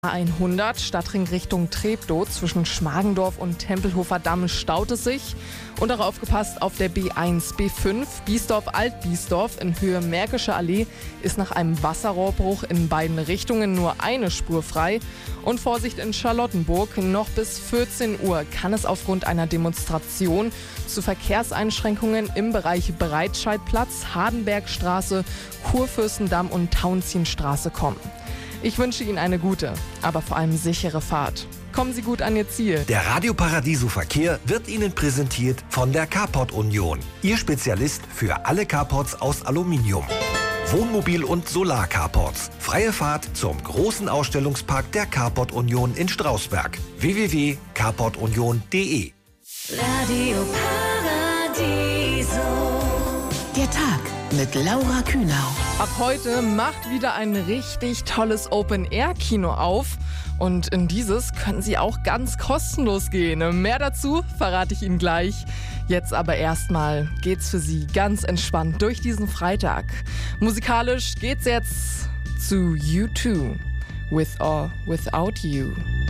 A100 Stadtring Richtung Treptow zwischen Schmargendorf und Tempelhofer Damm staut es sich. Und auch aufgepasst auf der B1, B5 Biesdorf-Altbiesdorf in Höhe Märkische Allee ist nach einem Wasserrohrbruch in beiden Richtungen nur eine Spur frei. Und Vorsicht in Charlottenburg, noch bis 14 Uhr kann es aufgrund einer Demonstration zu Verkehrseinschränkungen im Bereich Breitscheidplatz, Hardenbergstraße, Kurfürstendamm und Tauentzienstraße kommen. Ich wünsche Ihnen eine gute, aber vor allem sichere Fahrt. Kommen Sie gut an Ihr Ziel. Der Radio Paradiso Verkehr wird Ihnen präsentiert von der Carport Union. Ihr Spezialist für alle Carports aus Aluminium. Wohnmobil- und Solar-Carports. Freie Fahrt zum großen Ausstellungspark der Carport Union in Strausberg. www.carportunion.de. Radio Paradiso. Der Tag mit Laura Kühnau. Ab heute macht wieder ein richtig tolles Open-Air-Kino auf. Und in dieses können Sie auch ganz kostenlos gehen. Mehr dazu verrate ich Ihnen gleich. Jetzt aber erstmal geht's für Sie ganz entspannt durch diesen Freitag. Musikalisch geht's jetzt zu U2. With or Without You.